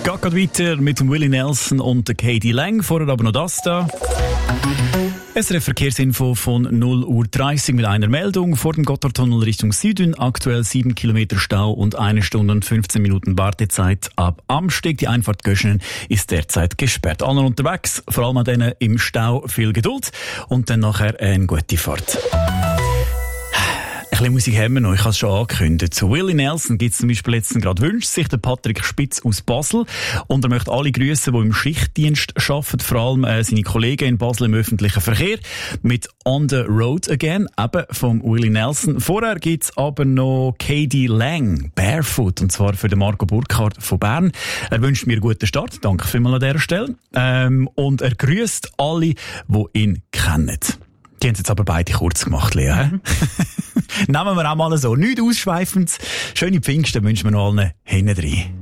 geht gerade weiter mit dem Willie Nelson und der K.D. Lang. Vorher aber noch das da. SRF Verkehrsinfo von 0:30 Uhr mit einer Meldung. Vor dem Gotthardtunnel Richtung Süden aktuell 7 Kilometer Stau und 1 Stunde und 15 Minuten Wartezeit ab Amsteg. Die Einfahrt Göschenen ist derzeit gesperrt. Alle unterwegs, vor allem an denen im Stau, viel Geduld und dann nachher eine gute Fahrt. Ein bisschen Musik haben wir noch, ich habe es schon angekündigt. Zu Willie Nelson gibt es zum Beispiel jetzt gerade wünscht sich der Patrick Spitz aus Basel und er möchte alle grüßen, die im Schichtdienst arbeiten, vor allem seine Kollegen in Basel im öffentlichen Verkehr mit On the Road Again, eben vom Willie Nelson. Vorher gibt es aber noch K.D. Lang, Barefoot, und zwar für den Marco Burkhardt von Bern. Er wünscht mir einen guten Start, danke vielmals an dieser Stelle, und er grüßt alle, die ihn kennen. Die haben es jetzt aber beide kurz gemacht, Lea. Nehmen wir auch mal so. Nichts Ausschweifendes. Schöne Pfingsten wünschen wir noch allen hinten rein.